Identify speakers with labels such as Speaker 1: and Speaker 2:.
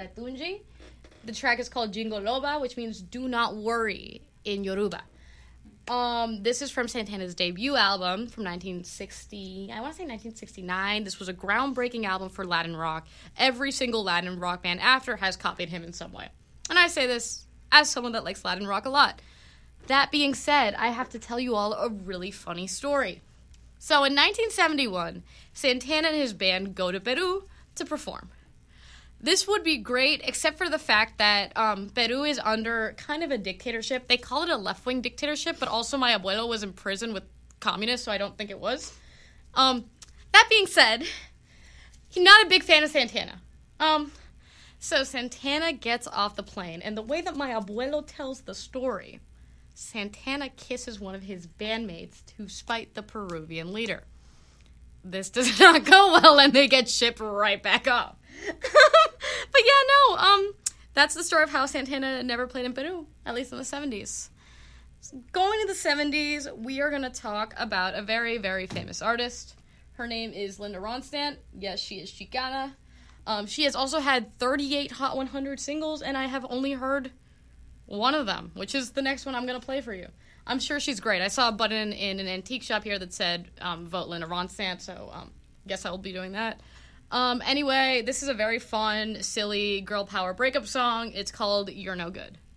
Speaker 1: Tunji. The track is called Jingoloba, which means do not worry in Yoruba. This is from Santana's debut album from 1960. I want to say 1969. This was a groundbreaking album for Latin rock. Every single Latin rock band after has copied him in some way. And I say this as someone that likes Latin rock a lot. That being said, I have to tell you all a really funny story. So in 1971, Santana and his band go to Peru to perform. This would be great, except for the fact that Peru is under kind of a dictatorship. They call it a left-wing dictatorship, but also my abuelo was in prison with communists, so I don't think it was. That being said, he's not a big fan of Santana. So Santana gets off the plane, and the way that my abuelo tells the story, Santana kisses one of his bandmates to spite the Peruvian leader. This does not go well, and they get shipped right back up. But yeah, no, that's the story of how Santana never played in Peru, at least in the 70s. So going to the 70s, we are going to talk about a very, very famous artist. Her name is Linda Ronstadt. Yes, she is Chicana. She has also had 38 Hot 100 singles, and I have only heard one of them, which is the next one I'm going to play for you. I'm sure she's great. I saw a button in an antique shop here that said, vote Linda Ronstadt, so guess I will be doing that. Anyway, this is a very fun, silly girl power breakup song. It's called You're No Good.